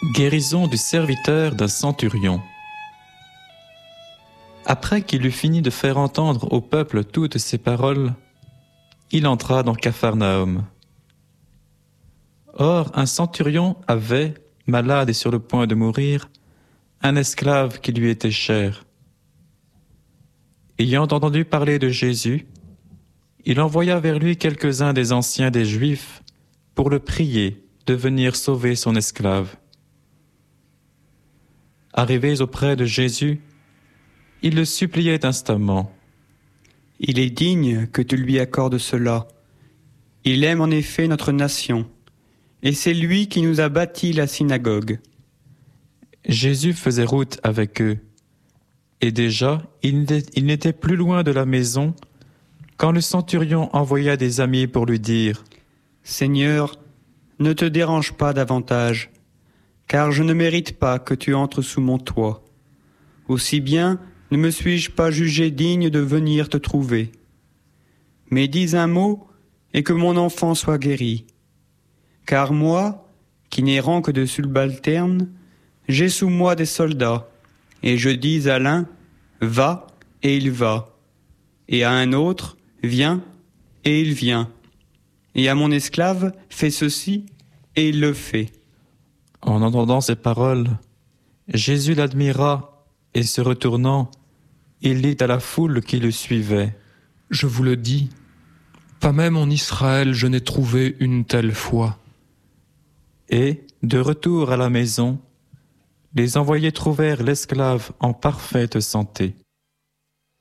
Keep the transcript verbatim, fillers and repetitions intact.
Guérison du serviteur d'un centurion. Après qu'il eut fini de faire entendre au peuple toutes ces paroles, il entra dans Capharnaüm. Or, un centurion avait, malade et sur le point de mourir, un esclave qui lui était cher. Ayant entendu parler de Jésus, il envoya vers lui quelques-uns des anciens des Juifs pour le prier de venir sauver son esclave. Arrivés auprès de Jésus, ils le suppliaient instamment. « Il est digne que tu lui accordes cela. Il aime en effet notre nation, et c'est lui qui nous a bâti la synagogue. » Jésus faisait route avec eux, et déjà il n'était plus loin de la maison quand le centurion envoya des amis pour lui dire « Seigneur, ne te dérange pas davantage, car je ne mérite pas que tu entres sous mon toit. Aussi bien ne me suis-je pas jugé digne de venir te trouver. Mais dis un mot, et que mon enfant soit guéri. Car moi, qui n'ai rang que de subalterne, j'ai sous moi des soldats, et je dis à l'un, va, et il va, et à un autre, viens, et il vient, et à mon esclave, fais ceci, et il le fait. » En entendant ces paroles, Jésus l'admira, et se retournant, il dit à la foule qui le suivait, « Je vous le dis, pas même en Israël je n'ai trouvé une telle foi. » Et, de retour à la maison, les envoyés trouvèrent l'esclave en parfaite santé.